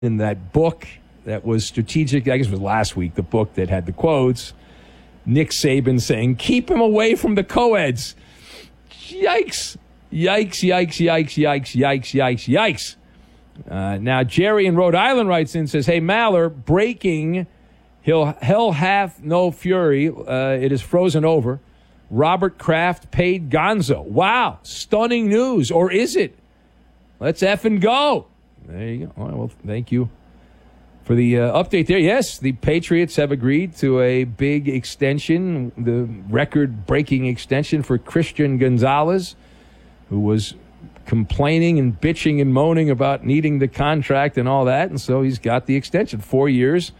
in that book that was strategic. I guess it was last week, the book that had the quotes. Nick Saban saying, keep him away from the co-eds. Yikes. Yikes, yikes, yikes, yikes, yikes, yikes, yikes. Now, Jerry in Rhode Island writes in, says, hey, Maller, breaking, hell hath no fury. It is frozen over. Robert Kraft paid Gonzo. Wow, stunning news. Or is it? Let's effing go. There you go. All right, well, thank you for the update there. Yes, the Patriots have agreed to a big extension, the record-breaking extension for Christian Gonzalez, who was complaining and bitching and moaning about needing the contract and all that, and so he's got the extension. 4 years,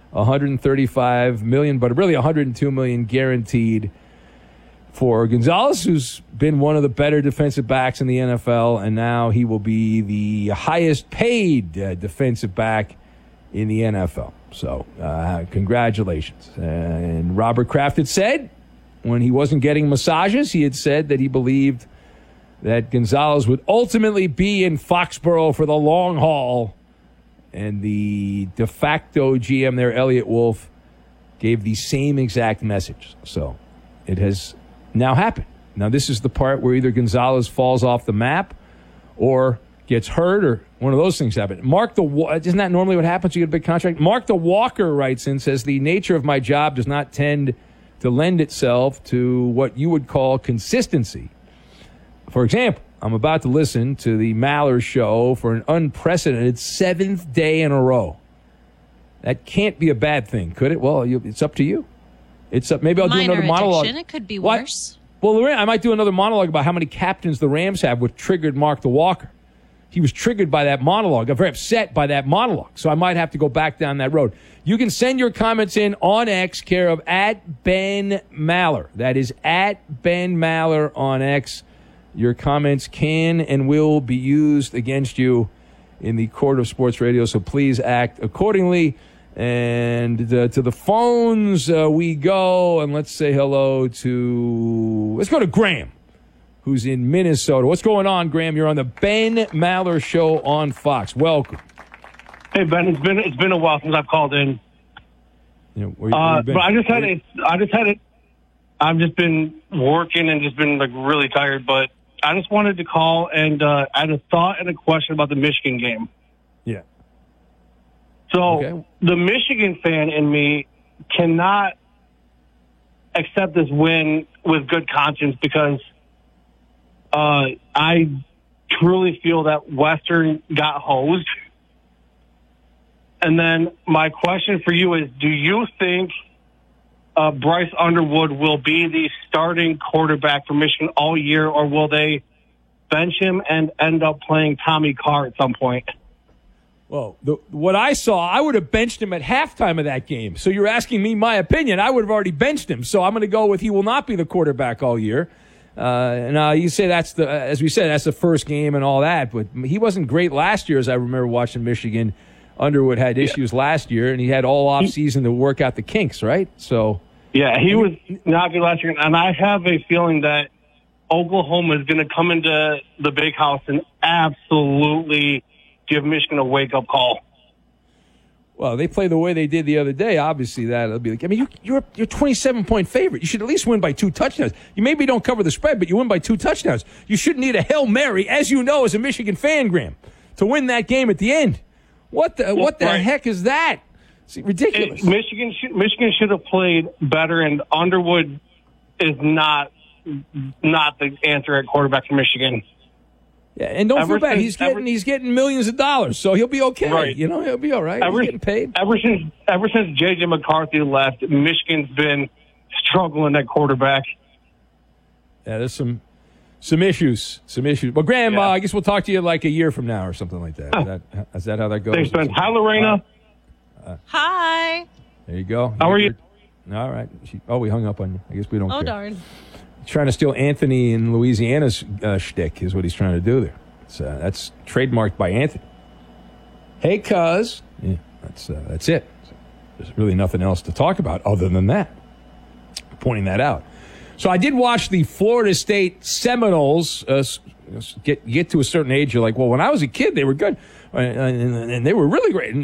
$135 million, but really $102 million guaranteed for Gonzalez, who's been one of the better defensive backs in the NFL, and now he will be the highest-paid defensive back in the NFL. So, congratulations. And Robert Kraft had said, when he wasn't getting massages, he had said that he believed that Gonzalez would ultimately be in Foxborough for the long haul. And the de facto GM there, Elliott Wolf, gave the same exact message. So, it has now happened. Now, this is the part where either Gonzalez falls off the map or gets hurt, or one of those things happen. Isn't that normally what happens? You get a big contract. Mark the Walker writes in, says, the nature of my job does not tend to lend itself to what you would call consistency. For example, I'm about to listen to the Maller show for an unprecedented 7th day in a row. That can't be a bad thing, could it? Well, it's up to you. It's up. Maybe I'll do another monologue. It could be worse. Well, Lorraine, I might do another monologue about how many captains the Rams have, which triggered Mark the Walker. He was triggered by that monologue. I'm very upset by that monologue. So I might have to go back down that road. You can send your comments in on X, care of @Ben_Maller. That is @Ben_Maller on X. Your comments can and will be used against you in the court of sports radio, so please act accordingly. And to the phones we go, and let's say hello to, let's go to Graham, who's in Minnesota. What's going on, Graham? You're on the Ben Maller Show on Fox. Welcome. Hey, Ben. It's been a while since I've called in. Yeah, where you been? But I've just been working and just been like really tired. But I just wanted to call, and I had a thought and a question about the Michigan game. Yeah. So the Michigan fan in me cannot accept this win with good conscience, because I truly feel that Western got hosed. And then my question for you is, do you think Bryce Underwood will be the starting quarterback for Michigan all year, or will they bench him and end up playing Tommy Carr at some point? Well, what I saw, I would have benched him at halftime of that game. So you're asking me my opinion. I would have already benched him. So I'm going to go with he will not be the quarterback all year. Now, you say that's as we said, that's the first game and all that, but he wasn't great last year, as I remember watching Michigan. Underwood had issues last year, and he had all offseason to work out the kinks, right? So, yeah, he was not good last year, and I have a feeling that Oklahoma is going to come into the big house and absolutely give Michigan a wake-up call. Well, they play the way they did the other day. Obviously, that'll be. I mean, you're 27-point favorite. You should at least win by 2 touchdowns. You maybe don't cover the spread, but you win by 2 touchdowns. You shouldn't need a Hail Mary, as you know, as a Michigan fan, Graham, to win that game at the end. What the heck is that? It's ridiculous. Michigan should have played better, and Underwood is not the answer at quarterback for Michigan. Yeah, and don't feel bad. He's getting millions of dollars, so he'll be okay. Right. You know, he'll be all right. He's getting paid. Ever since J.J. McCarthy left, Michigan's been struggling at quarterback. Yeah, there's some issues. Well, Graham, I guess we'll talk to you like a year from now or something like that. Is that how that goes? Thanks, Ben. Hi, Lorena. Hi. There you go. How are you? All right. We hung up on you. I guess we don't care. Oh, darn. Trying to steal Anthony in Louisiana's shtick is what he's trying to do there. That's trademarked by Anthony. Hey, cuz. Yeah, that's it. There's really nothing else to talk about other than that. Pointing that out. So I did watch the Florida State Seminoles get to a certain age, you're like, well, when I was a kid, they were good, and they were really great.